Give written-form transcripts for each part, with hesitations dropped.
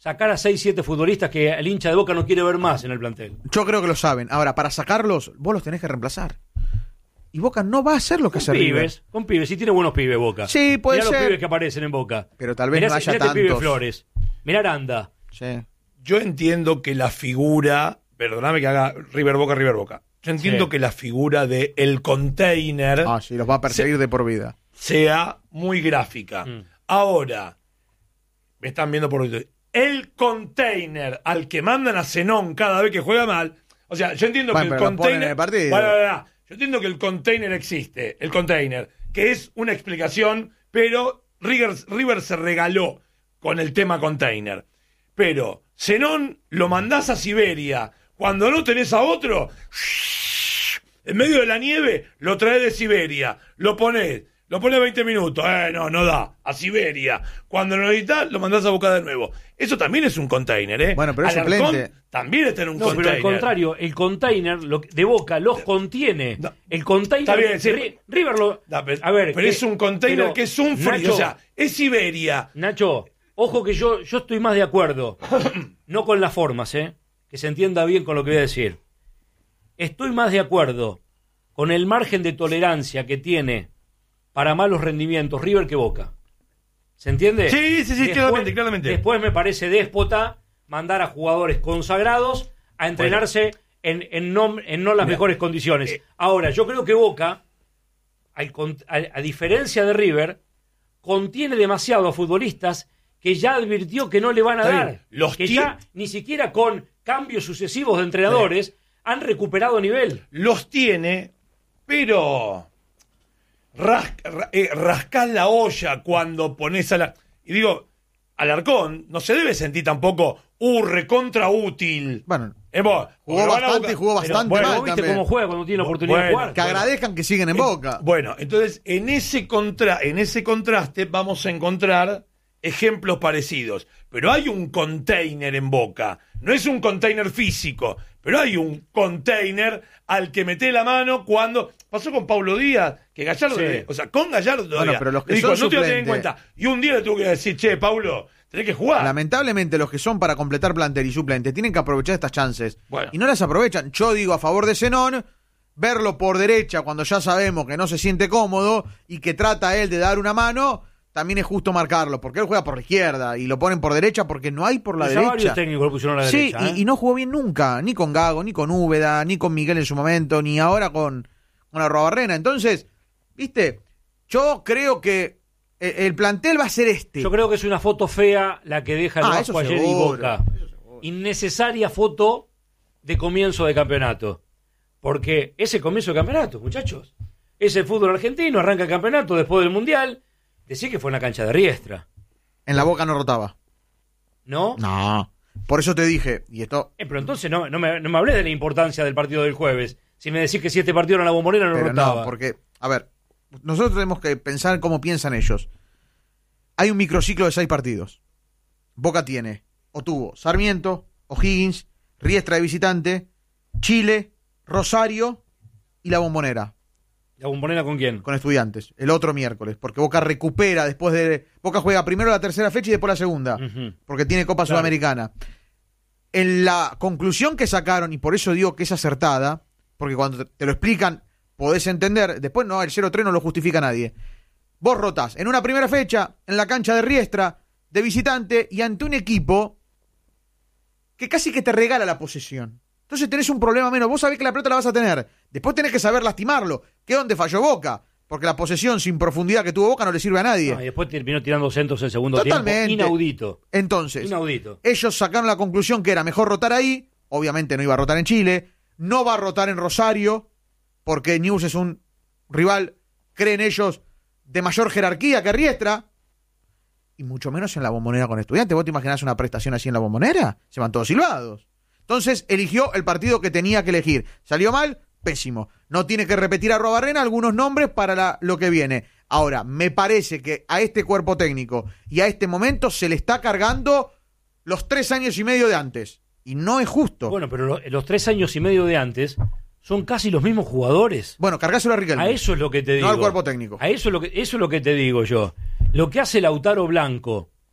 sacar a 6, 7 futbolistas que el hincha de Boca no quiere ver más en el plantel. Yo creo que lo saben. Ahora, para sacarlos, vos los tenés que reemplazar. Y Boca no va a hacer lo que hace River. Con pibes, sí tiene buenos pibes Boca. Sí, puede mirá ser. los pibes que aparecen en Boca. Pero tal vez mirá, no haya mirá tantos. pibe Flores. Mirá Aranda. Sí. Yo entiendo que la figura, perdóname que haga River Boca. Yo entiendo que la figura de el container Sí, los va a perseguir de por vida. sea muy gráfica. Ahora, me están viendo por el container al que mandan a Zenón cada vez que juega mal. O sea, yo entiendo que el pero lo ponen container. en el partido. Bueno, yo entiendo que el container existe, el container, que es una explicación, pero River se regaló con el tema container. Pero Zenón lo mandás a Siberia. Cuando no tenés a otro, en medio de la nieve, lo traes de Siberia. Lo pones 20 minutos. No da. A Siberia. Cuando lo necesitas, lo mandás a Boca de nuevo. Eso también es un container, ¿eh? Bueno, pero es Alarcón suplente. también está en un No, container. pero al contrario, el container de Boca los contiene. No. El container. Está bien, sí. River lo. A ver. Pero es un container que es un frío. Nacho, O sea, es Siberia. Nacho, ojo que yo estoy más de acuerdo. No con las formas, que se entienda bien con lo que voy a decir. Estoy más de acuerdo con el margen de tolerancia que tiene para malos rendimientos River que Boca. ¿Se entiende? Sí, claramente. Después me parece déspota mandar a jugadores consagrados a entrenarse en no las mejores condiciones. Ahora, yo creo que Boca, a diferencia de River, contiene demasiado a futbolistas que ya advirtió que no le van a dar. Ya ni siquiera con cambios sucesivos de entrenadores han recuperado nivel. Los tiene, pero rascás la olla cuando pones a la... Y digo, Alarcón no se debe sentir tampoco recontra útil. Bueno, jugó bastante mal ¿viste también. cómo juega cuando tiene la oportunidad de jugar? Que agradezcan que siguen en Boca. Bueno, entonces en ese contraste vamos a encontrar ejemplos parecidos. Pero hay un container en Boca. No es un container físico, pero hay un container al que mete la mano cuando... Pasó con Paulo Díaz, que Gallardo... O sea, con Gallardo todavía. Pero los que le dijo, son no te lo tenés en suplentes. cuenta. Y un día le tuvo que decir, che, Paulo, tenés que jugar. Lamentablemente los que son para completar plantel y suplente tienen que aprovechar estas chances. Bueno. Y no las aprovechan. Yo digo a favor de Zenón, verlo por derecha cuando ya sabemos que no se siente cómodo y que trata él de dar una mano... También es justo marcarlo, porque él juega por la izquierda y lo ponen por derecha porque no hay por la derecha. Varios técnicos lo pusieron a la sí, derecha. y no jugó bien nunca, ni con Gago, ni con Úbeda, ni con Miguel en su momento, ni ahora con Arruabarrena. Entonces, viste, yo creo que el plantel va a ser este. Yo creo que es una foto fea la que deja el Vasco ayer y Boca. Innecesaria foto de comienzo de campeonato. Porque ese comienzo de campeonato, muchachos, es el fútbol argentino, arranca el campeonato después del Mundial. Decía que fue en la cancha de Riestra. En la Boca no rotaba. ¿No? No. Por eso te dije, y esto... Pero entonces no me hablé de la importancia del partido del jueves. Si me decís que 7 partidos en la Bombonera no rotaba. No, porque, a ver, nosotros tenemos que pensar cómo piensan ellos. Hay un microciclo de 6 partidos. Boca tiene, o tuvo, Sarmiento, O'Higgins, Riestra de visitante, Chile, Rosario y la Bombonera. ¿La Bombonera con quién? Con Estudiantes, el otro miércoles, porque Boca recupera después de... Boca juega primero la tercera fecha y después la segunda, porque tiene Copa Sudamericana. En la conclusión que sacaron, y por eso digo que es acertada, porque cuando te lo explican podés entender, después no, el 0-3 no lo justifica nadie. Vos rotás en una primera fecha, en la cancha de Riestra, de visitante, y ante un equipo que casi que te regala la posesión. Entonces tenés un problema menos. Vos sabés que la pelota la vas a tener. Después tenés que saber lastimarlo. ¿Qué es donde falló Boca? Porque la posesión sin profundidad que tuvo Boca no le sirve a nadie. No, y después terminó tirando centros en segundo Totalmente. tiempo. Inaudito. Entonces, Inaudito. ellos sacaron la conclusión que era mejor rotar ahí. Obviamente no iba a rotar en Chile. No va a rotar en Rosario. Porque News es un rival, creen ellos, de mayor jerarquía que Riestra. Y mucho menos en la Bombonera con Estudiantes. ¿Vos te imaginás una prestación así en la Bombonera? Se van todos silbados. Entonces eligió el partido que tenía que elegir. ¿Salió mal? Pésimo. No tiene que repetir a Arruabarrena algunos nombres para lo que viene. Ahora, me parece que a este cuerpo técnico y a este momento se le está cargando los 3 años y medio de antes. Y no es justo. Bueno, pero los 3 años y medio de antes son casi los mismos jugadores. Bueno, cargáselo a Riquelme. A eso es lo que te digo. No al cuerpo técnico. A eso es lo que te digo yo. Lo que hace Lautaro Blanco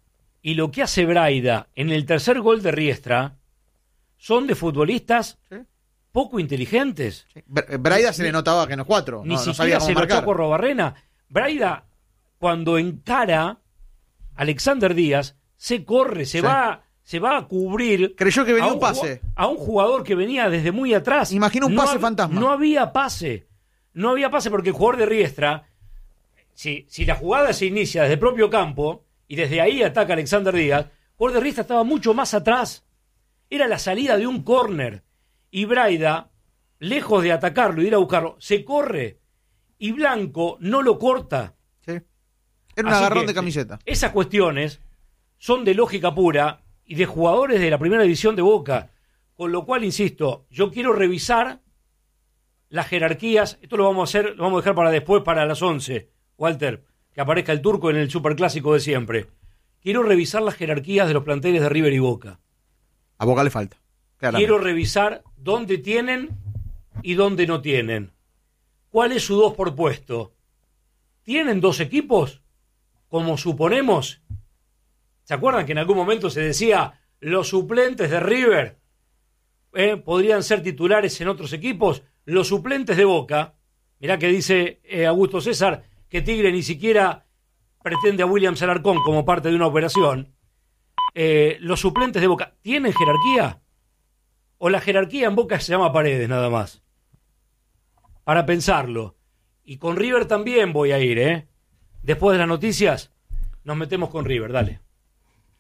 y lo que hace Braida en el tercer gol de Riestra son de futbolistas Sí. poco inteligentes. Sí. Braida se le notaba que no es 4. Ni No siquiera sabía cómo se lo marcar. echó Corrobarrena. Braida, cuando encara a Alexander Díaz, se corre, se Sí. va a cubrir. Creyó que venía a un pase. A un jugador que venía desde muy atrás. Imaginó un pase fantasma. No había pase. No había pase porque el jugador de Riestra, si la jugada se inicia desde el propio campo y desde ahí ataca Alexander Díaz, el jugador de Riestra estaba mucho más atrás. Era la salida de un córner. Y Braida, lejos de atacarlo y ir a buscarlo, se corre. Y Blanco no lo corta. Sí. Era un Así agarrón que, de camiseta. Esas cuestiones son de lógica pura y de jugadores de la primera división de Boca. Con lo cual, insisto, yo quiero revisar las jerarquías. Esto lo vamos a hacer, lo vamos a dejar para después, para las 11, Walter, que aparezca el turco en el superclásico de siempre. Quiero revisar las jerarquías de los planteles de River y Boca. A Boca le falta. Claramente. Quiero revisar dónde tienen y dónde no tienen. ¿Cuál es su 2 por puesto? ¿Tienen 2 equipos? Como suponemos. ¿Se acuerdan que en algún momento se decía los suplentes de River podrían ser titulares en otros equipos? Los suplentes de Boca, mirá que dice Augusto César que Tigre ni siquiera pretende a Williams Alarcón como parte de una operación. Los suplentes de Boca, ¿tienen jerarquía? ¿O la jerarquía en Boca se llama Paredes nada más? Para pensarlo. Y con River también voy a ir, Después de las noticias, nos metemos con River, dale.